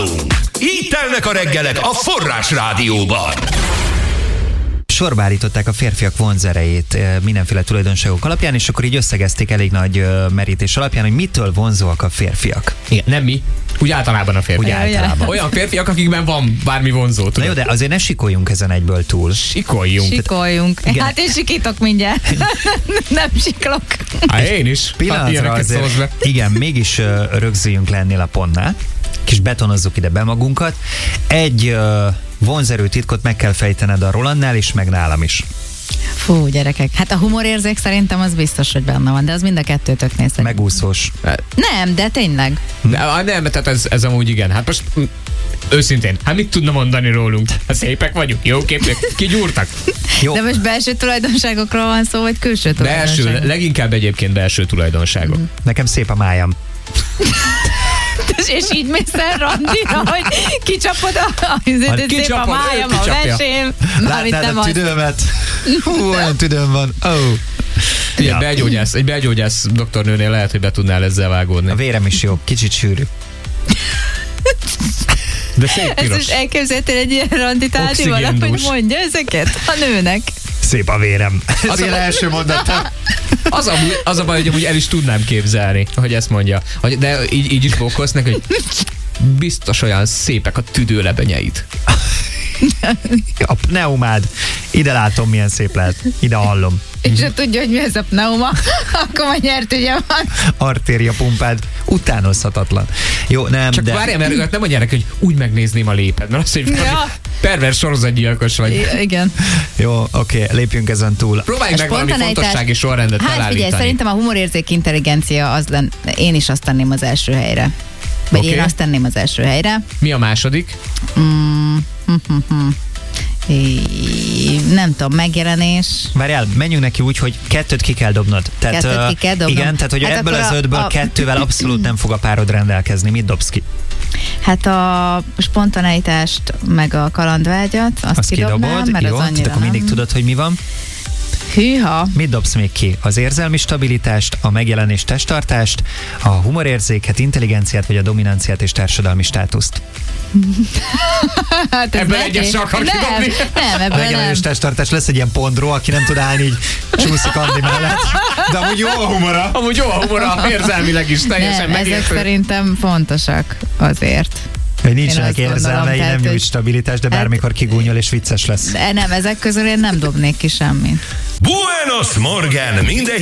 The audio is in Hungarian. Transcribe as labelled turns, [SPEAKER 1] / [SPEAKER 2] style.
[SPEAKER 1] Így telnek a reggelek a Forrás Rádióban.
[SPEAKER 2] Sorba állították a férfiak vonzerejét mindenféle tulajdonságok alapján, és akkor így összegezték elég nagy merítés alapján, hogy mitől vonzóak a férfiak.
[SPEAKER 3] Igen, nem mi. Úgy általában a férfiak.
[SPEAKER 2] Úgy általában.
[SPEAKER 3] Olyan férfiak, akikben van bármi vonzó.
[SPEAKER 2] Na jó, de azért ne sikoljunk ezen egyből túl.
[SPEAKER 3] Sikoljunk.
[SPEAKER 2] Igen.
[SPEAKER 4] Hát én sikítok mindjárt. Nem siklok.
[SPEAKER 3] Hát én is.
[SPEAKER 2] Pillanatra azért, igen, mégis rögzüljünk le ennél a pontnál, kis betonozzuk ide be magunkat. Egy vonzerő titkot meg kell fejtened a Rolandnál is, meg nálam is.
[SPEAKER 4] Fú, gyerekek. Hát a humorérzék szerintem az biztos, hogy benne van, de az mind a kettőtöknél szerintem.
[SPEAKER 2] Megúszós.
[SPEAKER 4] Nem, de tényleg.
[SPEAKER 3] Nem, tehát ez amúgy igen. Hát most őszintén, hát mit tudna mondani rólunk? Hát szépek vagyunk, jó képek, kigyúrtak.
[SPEAKER 2] Jó.
[SPEAKER 4] De most belső tulajdonságokról van szó, vagy külső tulajdonságokról?
[SPEAKER 3] Belső, leginkább egyébként belső tulajdonságok.
[SPEAKER 2] Nekem szép a májam.
[SPEAKER 4] És így mész el randira, hogy kicsapod szép a májam, a vesém.
[SPEAKER 2] Látnád a tüdőmet? Hú, olyan tüdőm van. Oh.
[SPEAKER 3] Ja. Egy belgyógyász doktornőnél lehet, hogy be tudnál ezzel vágódni.
[SPEAKER 2] A vérem is jó, kicsit sűrű.
[SPEAKER 3] De szép piros.
[SPEAKER 4] Ezt is elképzeltél egy ilyen randit, valahogy mondja ezeket a nőnek.
[SPEAKER 2] Szép a vérem. Ez az első mondatom.
[SPEAKER 3] Az a baj, hogy amúgy el is tudnám képzelni, hogy ezt mondja. De így is bókolsz neki, hogy biztos olyan szépek a tüdőlebenyeid.
[SPEAKER 2] A pneumád. Ide látom, milyen szép lehet. Ide hallom.
[SPEAKER 4] És ha tudja, hogy mi ez a pneuma, akkor már nyert, ugye van.
[SPEAKER 2] Artéria pumpád. Utánozhatatlan. Jó, nem,
[SPEAKER 3] csak
[SPEAKER 2] de...
[SPEAKER 3] várjál, mert nem mondják, hogy úgy megnézném a léped, mert azt, hogy pervers sorozatgyilkos vagy.
[SPEAKER 4] Igen.
[SPEAKER 2] Jó, oké, lépjünk ezen túl.
[SPEAKER 3] Próbálj meg valami fontossági sorrendet felállítani.
[SPEAKER 4] Hát figyelj, szerintem a humorérzék intelligencia az lenne, én is azt tenném az első helyre. Vagy én azt tenném az első helyre.
[SPEAKER 3] Mi a második?
[SPEAKER 4] Nem tudom, megjelenés.
[SPEAKER 2] Várjál, menjünk neki úgy, hogy kettőt ki kell dobnod. Tehát,
[SPEAKER 4] kettőt ki kell dobnom.
[SPEAKER 2] Igen, tehát hogy hát ebből az ötből kettővel abszolút nem fog a párod rendelkezni. Mit dobsz ki?
[SPEAKER 4] Hát a spontaneitást, meg a kalandvágyat, azt kidobnám, mert
[SPEAKER 2] jó,
[SPEAKER 4] az annyira
[SPEAKER 2] akkor mindig tudod, hogy mi van.
[SPEAKER 4] Hűha.
[SPEAKER 2] Mit dobsz még ki? Az érzelmi stabilitást, a megjelenés testtartást, a humorérzéket, intelligenciát, vagy a dominanciát és társadalmi státuszt?
[SPEAKER 4] Hát
[SPEAKER 3] ebből egyet se akar kidobni.
[SPEAKER 4] Nem, ebből
[SPEAKER 2] a megjelenés testtartás lesz egy ilyen pondró, aki nem tud állni, így csúszik Andi mellett. De amúgy jó a humora.
[SPEAKER 3] Amúgy jó a humora, érzelmileg is teljesen megértő.
[SPEAKER 4] Ezek szerintem fontosak azért.
[SPEAKER 2] Hogy nincsenek érzelmei, nem nyújt stabilitás, de bármikor kigúnyol és vicces lesz.
[SPEAKER 4] De nem, ezek közül én nem dobnék ki semmit.
[SPEAKER 1] Buenos Morgen! Minden